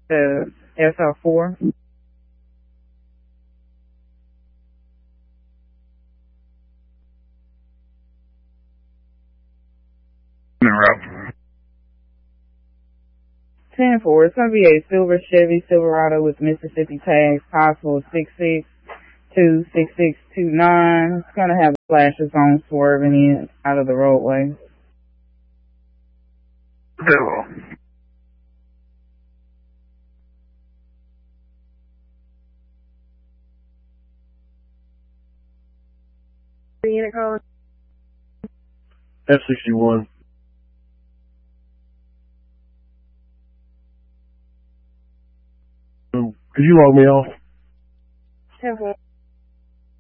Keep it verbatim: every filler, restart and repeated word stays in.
The S R four. Route. ten four. It's going to be a silver Chevy Silverado with Mississippi tags, possible six six two six six two nine. It's going to have flashes on swerving in out of the roadway. Hello. Unit calling. F sixty-one. Could you log me off? ten four.